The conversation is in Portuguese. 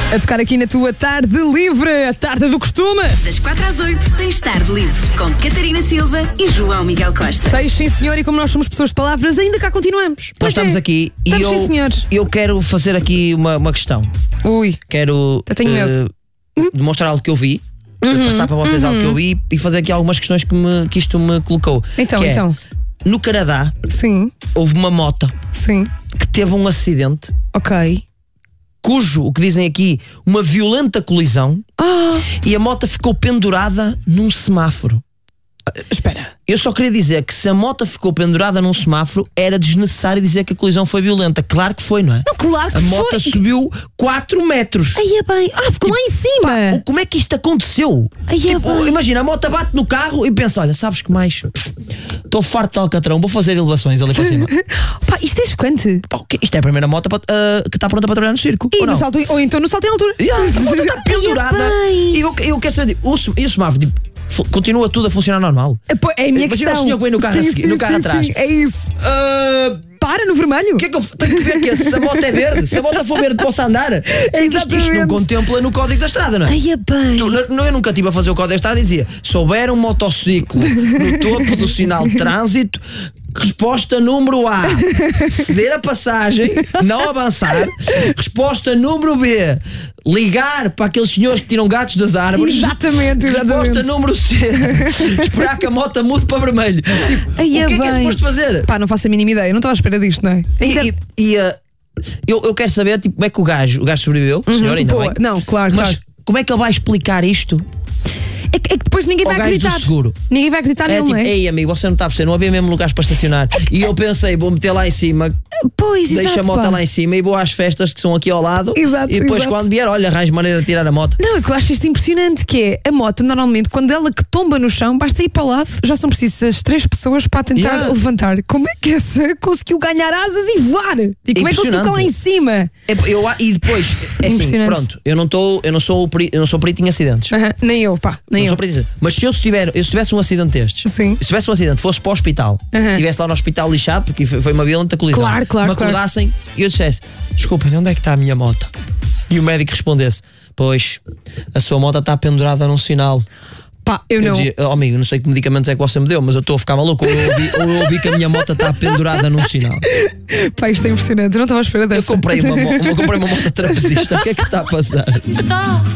A tocar aqui na tua tarde livre, a tarde do costume. Das 4 às 8 tens tarde livre com Catarina Silva e João Miguel Costa. Tens, sim senhor, e como nós somos pessoas de palavras, ainda cá continuamos. Nós estamos aqui e Estamos, sim, senhores. eu quero fazer aqui uma questão. Ui, Quero eu tenho medo. demonstrar algo que eu vi, passar para vocês algo que eu vi e fazer aqui algumas questões que isto me colocou. Então, Que é, então. no Canadá Sim, houve uma moto sim, que teve um acidente ok. cujo, o que dizem aqui, uma violenta colisão e a moto ficou pendurada num semáforo. Espera. Eu só queria dizer que se a moto ficou pendurada num semáforo, era desnecessário dizer que a colisão foi violenta. Claro que foi, não é? Não, claro que A moto foi. subiu 4 metros. Aí é bem. Ficou lá em cima. Como é que isto aconteceu? Ai, é bem. Imagina, a moto bate no carro e pensa, olha, sabes que mais? Estou farto de Alcatrão, vou fazer elevações ali para cima. Pá, isto é chocante. Pá, isto é a primeira moto que está pronta para trabalhar no circo. E ou no não? salto, ou então no salto em altura. A moto está pendurada. bem. E eu quero saber, e o semáforo, tipo, continua tudo a funcionar normal? Pô, é a minha Imagina questão. o senhor que vem no carro, no carro atrás. Sim, é isso. Ah, Para no vermelho. O que é que eu tenho que ver que se a moto é verde? Se a moto for verde, posso andar? É que isto não Exatamente. contempla no código da estrada, não é? Aí é bem. Eu nunca estive a fazer o código da estrada e dizia: se houver um motociclo no topo do sinal de trânsito, resposta número A, ceder a passagem, não avançar. Resposta número B, ligar para aqueles senhores que tiram gatos das árvores. Exatamente. Resposta número C, esperar que a moto mude para vermelho. Tipo, Aí o que é bem. suposto fazer? Pá, não faço a mínima ideia. Eu não estava à espera disto, não é? Eu quero saber, tipo, como é que o gajo sobreviveu, o senhor, ainda Boa. bem. Não, claro, Mas claro. como é que ele vai explicar isto É que depois ninguém ao vai gajo acreditar. do seguro? Ninguém vai acreditar nele, Tipo, não é? ei amigo, você não está a perceber, não havia mesmo lugares para estacionar. E eu pensei, vou meter lá em cima, Pois, deixo exato, a moto pá. lá em cima e vou às festas que são aqui ao lado. Exato, e depois exato. quando vier, olha, arranjo maneira de tirar a moto. Não, é que eu acho isto impressionante, que é a moto, normalmente, quando ela que tomba no chão, basta ir para o lado, já são precisas 3 pessoas para tentar Yeah. levantar. Como é que essa conseguiu ganhar asas e voar? E como é que conseguiu ficar lá em cima? E depois, é assim, Impressionante. pronto, eu não sou perito em acidentes. Nem eu, pá, nem Não eu. sou perito em acidentes. Mas se eu tivesse um acidente destes, Sim. se tivesse um acidente, fosse para o hospital, estivesse lá no hospital lixado, porque foi uma violenta colisão, Claro, claro, me acordassem e eu dissesse: desculpem, onde é que está a minha moto? E o médico respondesse: pois, a sua moto está pendurada num sinal. Pá, eu não. Dizia: oh, amigo, não sei que medicamentos é que você me deu, mas eu estou a ficar maluco. Ou eu ouvi que a minha moto está pendurada num sinal. Pá, isto é impressionante. Eu não estava à espera Eu dessa. comprei uma moto trapezista. O que é que se está a passar?